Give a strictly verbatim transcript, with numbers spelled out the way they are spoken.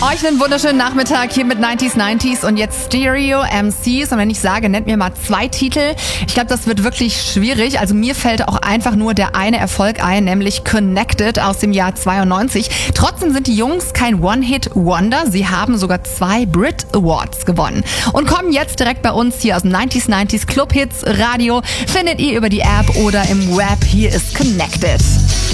Euch einen wunderschönen Nachmittag hier mit neunziger neunzig und jetzt Stereo M Cs. Und wenn ich sage, nennt mir mal zwei Titel. Ich glaube, das wird wirklich schwierig. Also mir fällt auch einfach nur der eine Erfolg ein, nämlich Connected aus dem Jahr zweiundneunzig. Trotzdem sind die Jungs kein One-Hit-Wonder. Sie haben sogar zwei Brit Awards gewonnen und kommen jetzt direkt bei uns hier aus dem neunziger neunzig Club Hits Radio. Findet ihr über die App oder im Web. Hier ist Connected.